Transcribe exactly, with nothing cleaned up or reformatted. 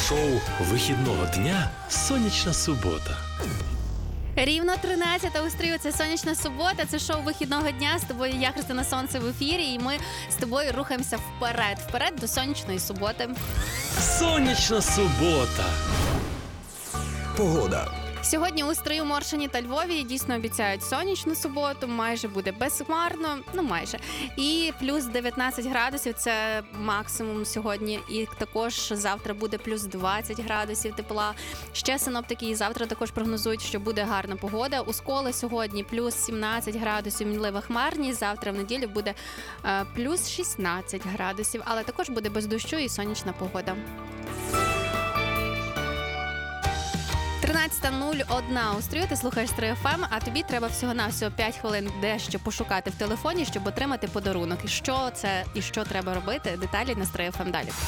Шоу вихідного дня «Сонячна субота». Рівно тринадцята у стрію. Це сонячна субота, це шоу вихідного дня. З тобою я, Христина Сонце, в ефірі, і ми з тобою рухаємося вперед, вперед до сонячної суботи. Сонячна субота. Погода. Сьогодні у Стрию, Моршині та Львові дійсно обіцяють сонячну суботу, майже буде безхмарно, ну майже. І плюс дев'ятнадцять градусів, це максимум сьогодні. І також завтра буде плюс двадцять градусів тепла. Ще синоптики і завтра також прогнозують, що буде гарна погода. У Сколі сьогодні плюс сімнадцять градусів, мінлива хмарність. Завтра в неділю буде е, плюс шістнадцять градусів, але також буде без дощу і сонячна погода. тринадцята нуль один у Стрию, ти слухаєш Стрий еф ем, а тобі треба всього-навсього п'ять хвилин дещо пошукати в телефоні, щоб отримати подарунок. І що це, і що треба робити, деталі на Стрий еф ем далі.